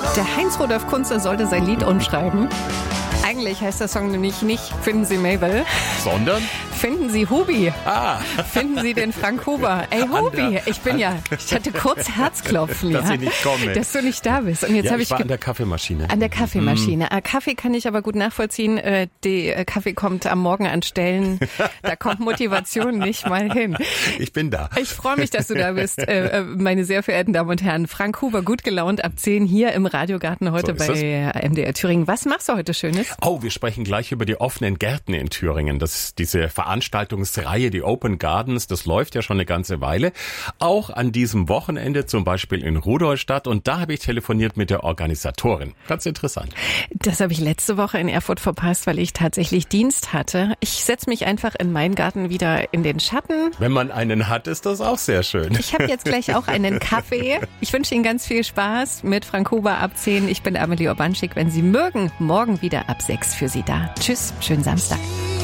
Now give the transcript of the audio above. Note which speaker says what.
Speaker 1: Der Heinz-Rudolf Kunze sollte sein Lied umschreiben. Eigentlich heißt der Song nämlich nicht Finden Sie Mabel,
Speaker 2: sondern
Speaker 1: Finden Sie Hubi.
Speaker 2: Ah.
Speaker 1: Finden Sie den Frank Huber. Ey, Hubi, ich hatte kurz Herzklopfen.
Speaker 2: Dass ich nicht komme.
Speaker 1: Dass du nicht da bist. Und jetzt habe
Speaker 2: ich war an der Kaffeemaschine.
Speaker 1: An der Kaffeemaschine. Kaffee kann ich aber gut nachvollziehen. Der Kaffee kommt am Morgen an Stellen, da kommt Motivation nicht mal hin.
Speaker 2: Ich bin da.
Speaker 1: Ich freue mich, dass du da bist, meine sehr verehrten Damen und Herren. Frank Huber, gut gelaunt ab 10 hier im Radiogarten heute so bei MDR Thüringen. Was machst du heute Schönes?
Speaker 2: Oh, wir sprechen gleich über die offenen Gärten in Thüringen. Diese Veranstaltungsreihe, die Open Gardens, das läuft ja schon eine ganze Weile. Auch an diesem Wochenende, zum Beispiel in Rudolstadt. Und da habe ich telefoniert mit der Organisatorin. Ganz interessant.
Speaker 1: Das habe ich letzte Woche in Erfurt verpasst, weil ich tatsächlich Dienst hatte. Ich setze mich einfach in meinen Garten wieder in den Schatten.
Speaker 2: Wenn man einen hat, ist das auch sehr schön.
Speaker 1: Ich habe jetzt gleich auch einen Kaffee. Ich wünsche Ihnen ganz viel Spaß mit Frank Huber ab 10. Ich bin Amelie Urbanschik. Wenn Sie mögen, morgen wieder ab 6 für Sie da. Tschüss, schönen Samstag.